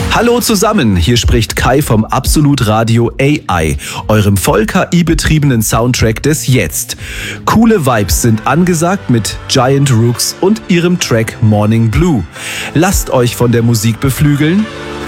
Hallo zusammen, hier spricht Kai vom Absolut Radio AI, eurem voll KI-betriebenen Soundtrack des Jetzt. Coole Vibes sind angesagt mit Giant Rooks und ihrem Track Morning Blue. Lasst euch von der Musik beflügeln